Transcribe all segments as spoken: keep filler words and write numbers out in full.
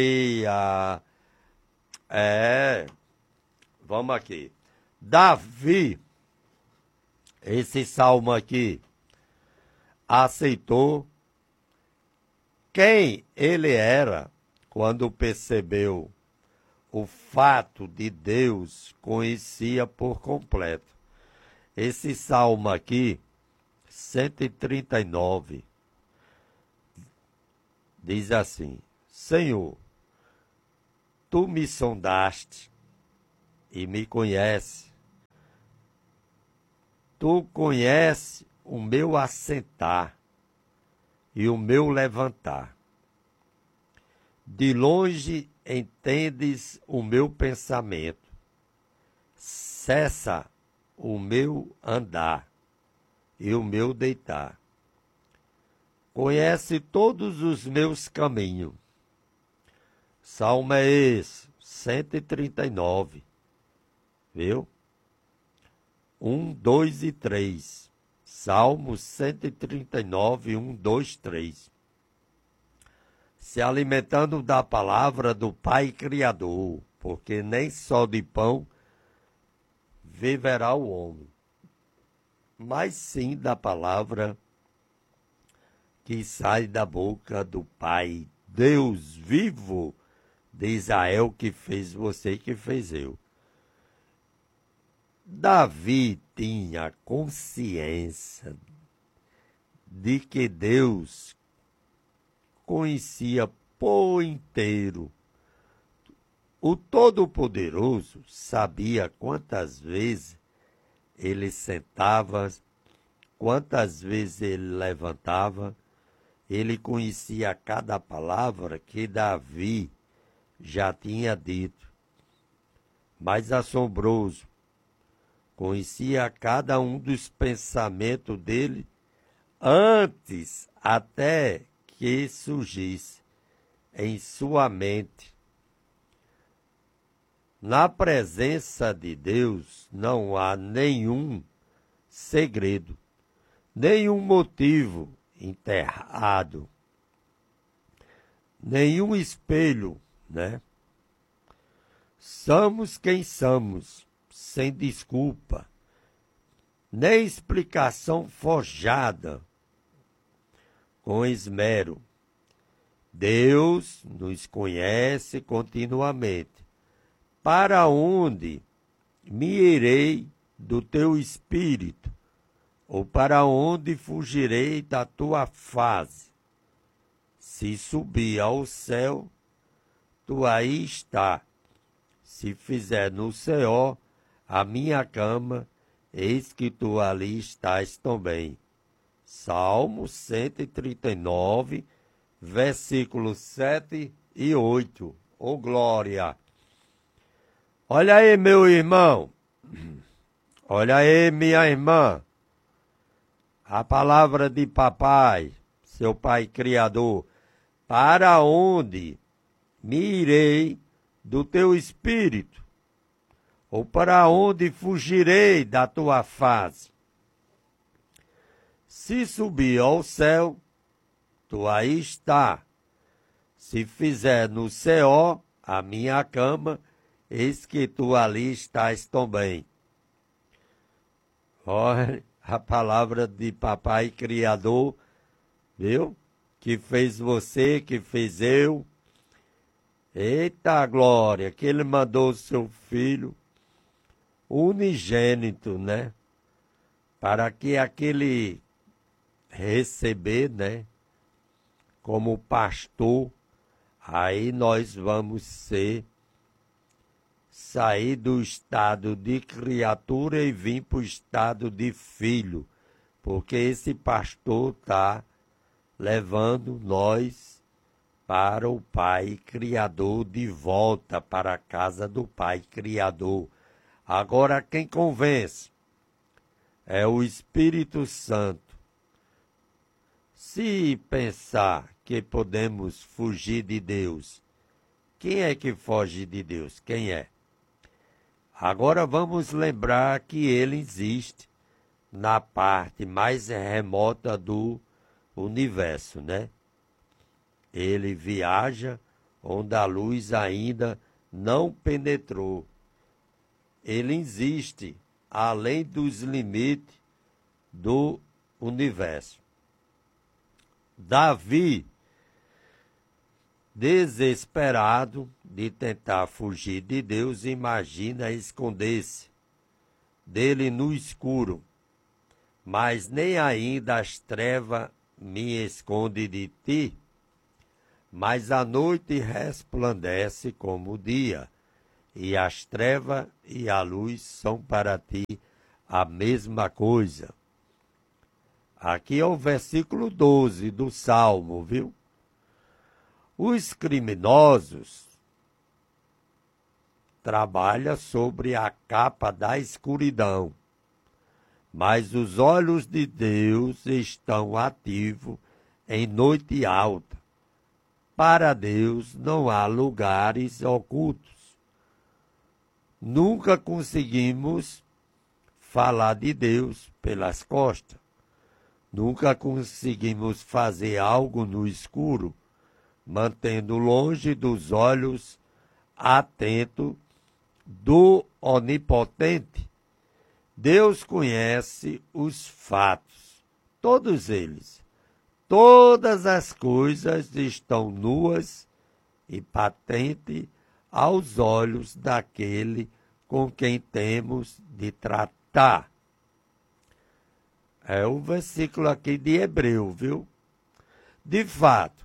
a... É, vamos aqui. Davi, esse salmo aqui, aceitou quem ele era quando percebeu o fato de Deus conhecia por completo. Esse salmo aqui, cento e trinta e nove, diz assim: Senhor, tu me sondaste e me conhece. Tu conhece o meu assentar e o meu levantar. De longe entendes o meu pensamento. Cessa o meu andar e o meu deitar. Conhece todos os meus caminhos. Salmo é esse, cento e trinta e nove. Viu? um, dois e três. Salmo cento e trinta e nove, um, dois, três. Se alimentando da palavra do Pai Criador, porque nem só de pão viverá o homem, mas sim da palavra que sai da boca do Pai, Deus vivo de Israel, que fez você e que fez eu. Davi tinha consciência de que Deus conhecia por inteiro. O Todo-Poderoso sabia quantas vezes ele sentava, quantas vezes ele levantava. Ele conhecia cada palavra que Davi já tinha dito. Mais assombroso, conhecia cada um dos pensamentos dele antes até que surgisse em sua mente. Na presença de Deus não há nenhum segredo, nenhum motivo enterrado, nenhum espelho, né? Somos quem somos, sem desculpa, nem explicação forjada, com esmero. Deus nos conhece continuamente. Para onde me irei do teu espírito? Ou para onde fugirei da tua face? Se subir ao céu, tu aí está. Se fizer no céu a minha cama, eis que tu ali estás também. Salmo cento e trinta e nove, versículos sete e oito. Ô glória! Olha aí, meu irmão. Olha aí, minha irmã. A palavra de papai, seu pai criador. Para onde me irei do teu espírito? Ou para onde fugirei da tua face? Se subir ao céu, tu aí está. Se fizer no céu a minha cama, eis que tu ali estás também. Olha a palavra de papai criador, viu? Que fez você, que fez eu. Eita glória, que ele mandou o seu filho unigênito, né? Para que aquele receber, né? Como pastor, aí nós vamos ser, sair do estado de criatura e vir para o estado de filho, porque esse pastor está levando nós para o Pai Criador, de volta para a casa do Pai Criador. Agora quem convence é o Espírito Santo. Se pensar que podemos fugir de Deus, quem é que foge de Deus? Quem é? Agora vamos lembrar que ele existe na parte mais remota do universo, né? Ele viaja onde a luz ainda não penetrou. Ele existe além dos limites do universo. Davi, desesperado de tentar fugir de Deus, imagina esconder-se dele no escuro. Mas nem ainda as trevas me escondem de ti, mas a noite resplandece como o dia, e as trevas e a luz são para ti a mesma coisa. Aqui é o versículo doze do Salmo, viu? Os criminosos trabalham sobre a capa da escuridão, mas os olhos de Deus estão ativos em noite alta. Para Deus não há lugares ocultos. Nunca conseguimos falar de Deus pelas costas. Nunca conseguimos fazer algo no escuro, mantendo longe dos olhos atentos do Onipotente. Deus conhece os fatos, todos eles. Todas as coisas estão nuas e patentes aos olhos daquele com quem temos de tratar. É o versículo aqui de Hebreu, viu? De fato,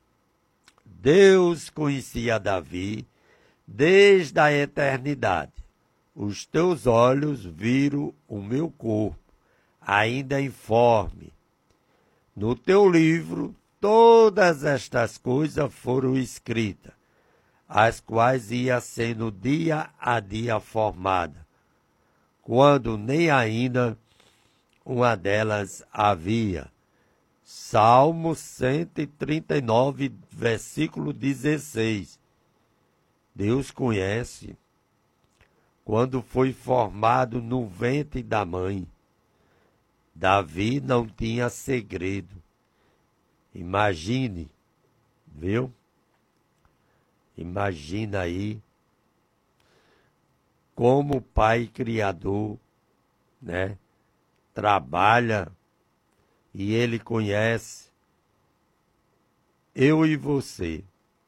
Deus conhecia Davi desde a eternidade. Os teus olhos viram o meu corpo, ainda informe. No teu livro, todas estas coisas foram escritas, as quais ia sendo dia a dia formada, quando nem ainda uma delas havia. Salmo cento e trinta e nove, versículo dezesseis. Deus conhece quando foi formado no ventre da mãe. Davi não tinha segredo. Imagine, viu? Imagina aí como o Pai Criador, né, trabalha e Ele conhece eu e você.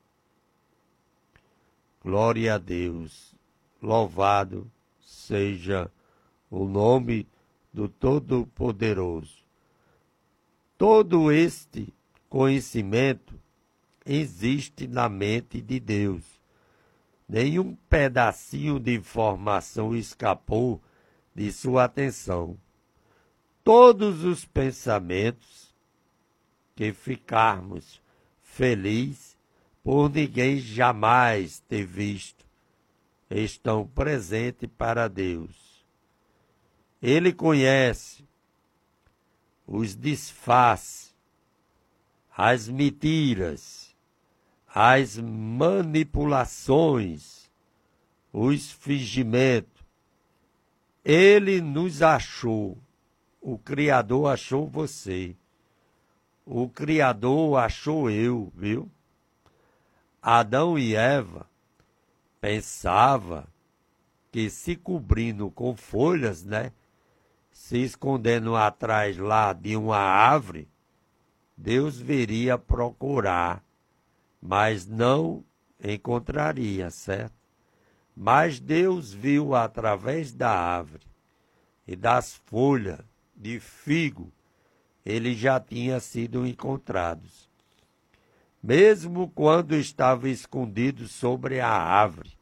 Glória a Deus. Louvado seja o nome do Todo-Poderoso. Todo este conhecimento existe na mente de Deus. Nenhum pedacinho de informação escapou de sua atenção. Todos os pensamentos que ficarmos felizes por ninguém jamais ter visto estão presentes para Deus. Ele conhece os disfarces, as mentiras, as manipulações, os fingimentos. Ele nos achou. O Criador achou você. O Criador achou eu, viu? Adão e Eva pensavam que se cobrindo com folhas, né? Se escondendo atrás lá de uma árvore, Deus viria procurar, mas não encontraria, certo? Mas Deus viu através da árvore e das folhas de figo, eles já tinham sido encontrados. Mesmo quando estavam escondidos sobre a árvore.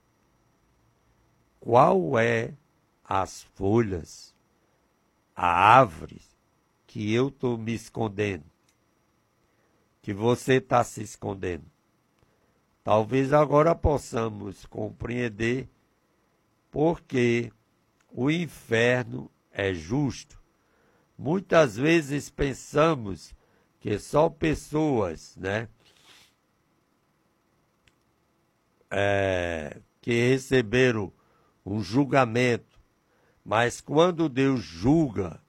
Qual é as folhas, a árvore que eu estou me escondendo? Que você está se escondendo? Talvez agora possamos compreender porque o inferno é justo. Muitas vezes pensamos que só pessoas, né, é, que receberam um julgamento, mas quando Deus julga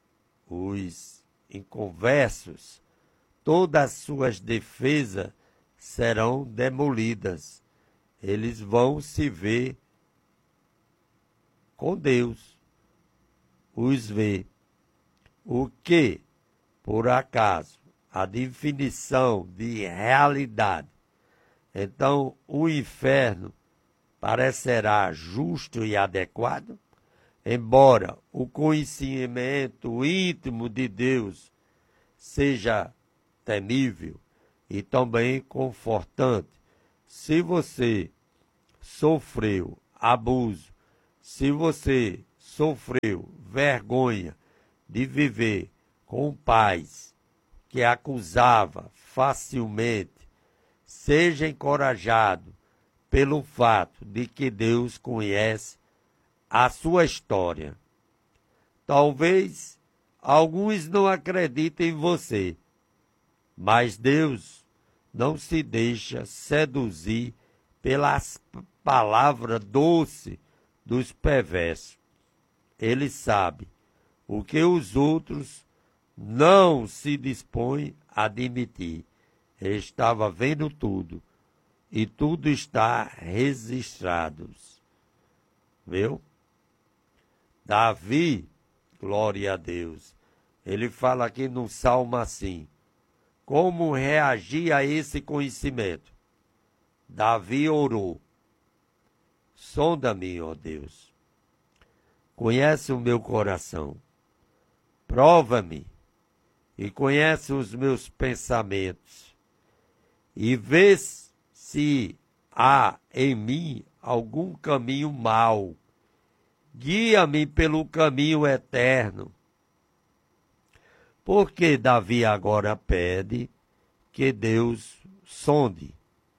os inconversos, todas as suas defesas serão demolidas. Eles vão se ver com Deus, os ver. O que, por acaso, a definição de realidade. Então, o inferno parecerá justo e adequado, embora o conhecimento íntimo de Deus seja temível e também confortante. Se você sofreu abuso, se você sofreu vergonha de viver com pais que acusava facilmente, seja encorajado pelo fato de que Deus conhece a sua história. Talvez alguns não acreditem em você, mas Deus não se deixa seduzir pelas palavras doces dos perversos. Ele sabe o que os outros não se dispõem a admitir. Ele estava vendo tudo, e tudo está registrado. Viu? Davi, glória a Deus, ele fala aqui no Salmo assim, como reagir a esse conhecimento? Davi orou, sonda-me, ó Deus, conhece o meu coração, prova-me e conhece os meus pensamentos, e vê se há em mim algum caminho mau, guia-me pelo caminho eterno. Porque Davi agora pede que Deus sonde,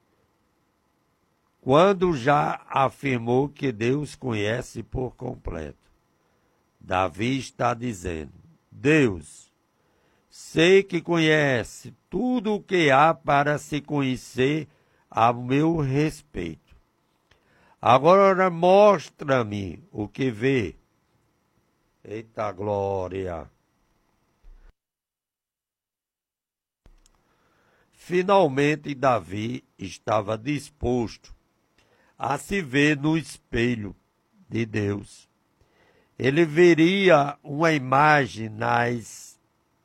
quando já afirmou que Deus conhece por completo. Davi está dizendo, Deus, sei que conhece tudo o que há para se conhecer a meu respeito. Agora mostra-me o que vê. Eita glória! Finalmente Davi estava disposto a se ver no espelho de Deus. Ele veria uma imagem mais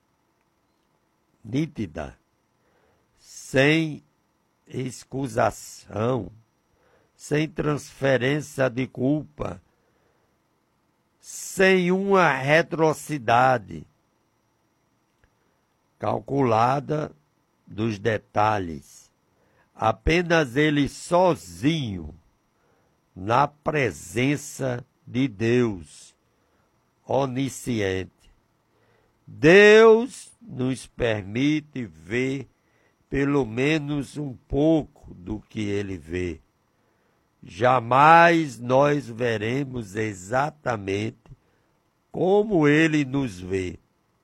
nítida, sem excusação, sem transferência de culpa, sem uma retrocidade calculada dos detalhes, apenas ele sozinho, na presença de Deus, onisciente. Deus nos permite ver pelo menos um pouco do que ele vê. Jamais nós veremos exatamente como ele nos vê.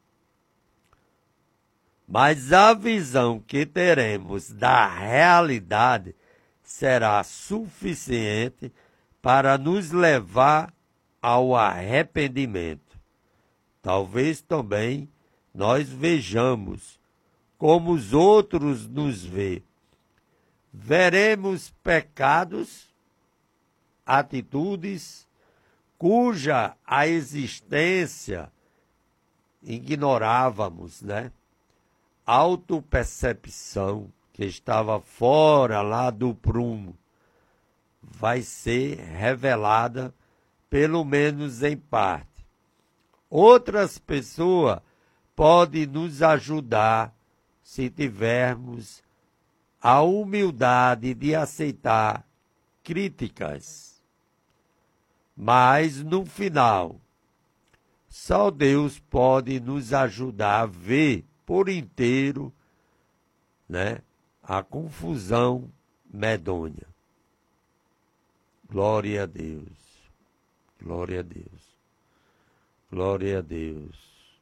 Mas a visão que teremos da realidade será suficiente para nos levar ao arrependimento. Talvez também nós vejamos como os outros nos vê. Veremos pecados, atitudes, cuja a existência ignorávamos, né? Autopercepção, que estava fora lá do prumo, vai ser revelada, pelo menos em parte. Outras pessoas podem nos ajudar se tivermos a humildade de aceitar críticas. Mas, no final, só Deus pode nos ajudar a ver por inteiro, né, a confusão medonha. Glória a Deus, glória a Deus, glória a Deus.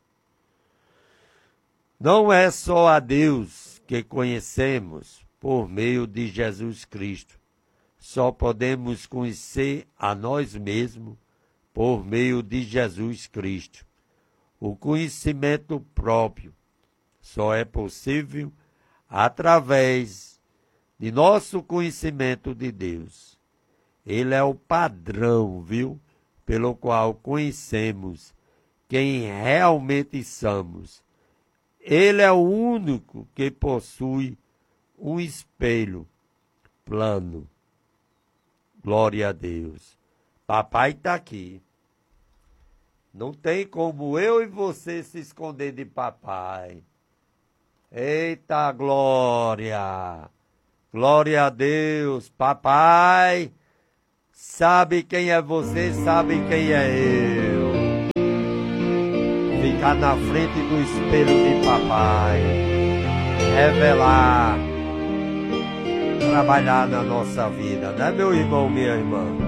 Não é só a Deus que conhecemos por meio de Jesus Cristo. Só podemos conhecer a nós mesmos por meio de Jesus Cristo. O conhecimento próprio só é possível através de nosso conhecimento de Deus. Ele é o padrão, viu? Pelo qual conhecemos quem realmente somos. Ele é o único que possui um espelho plano. Glória a Deus. Papai está aqui. Não tem como eu e você se esconder de papai. Eita glória! Glória a Deus! Papai sabe quem é você, sabe quem é eu. Ficar na frente do espelho de papai. Revelar. Trabalhar na nossa vida, né, meu irmão, minha irmã?